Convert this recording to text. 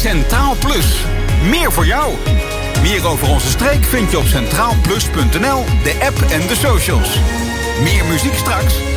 Centraal Plus. Meer voor jou. Meer over onze streek vind je op centraalplus.nl, de app en de socials. Meer muziek straks.